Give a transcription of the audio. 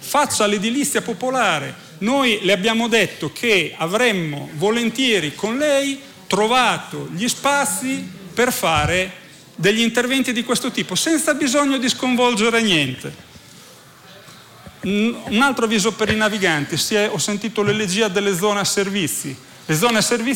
faccia l'edilizia popolare. Noi le abbiamo detto che avremmo volentieri con lei trovato gli spazi per fare degli interventi di questo tipo, senza bisogno di sconvolgere niente. Un altro avviso per i naviganti: ho sentito l'elegia delle zone a servizi. Le zone a servizi